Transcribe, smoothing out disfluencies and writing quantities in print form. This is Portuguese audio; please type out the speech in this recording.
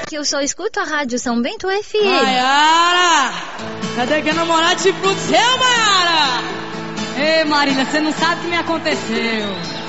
que eu só escuto a rádio São Bento FM. Maiara! Cadê que a namorada de fruto seu, Maiara? Ei, Marília, você não sabe o que me aconteceu.